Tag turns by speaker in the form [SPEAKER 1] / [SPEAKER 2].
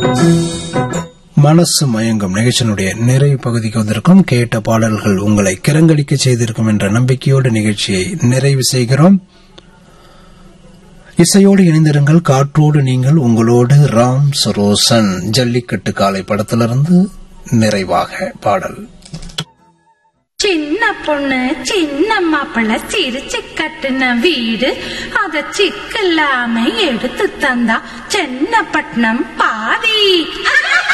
[SPEAKER 1] மனசு மயங்கும் நிகழ்ச்சியினுடைய நிறைவு பகுதிக்கு வந்திருக்கும். கேட்ட பாடல்கள் உங்களை கிறங்கடிக்க செய்திருக்கும் என்ற நம்பிக்கையோடு நிகழ்ச்சியை நிறைவு செய்கிறோம். இசையோடு இணைந்திருங்கள். காற்றோடு நீங்கள். உங்களோடு ராம் சரோசன். ஜல்லிக்கட்டு காலை படத்திலிருந்து நிறைவாக பாடல்.
[SPEAKER 2] சின்ன பொண்ணு சின்ன மாப்பிள்ள சிரிச்சு கட்டுன வீடு, அத சிக்கலாம எடுத்து தந்தா சென்னப்பட்டினம் பாதி.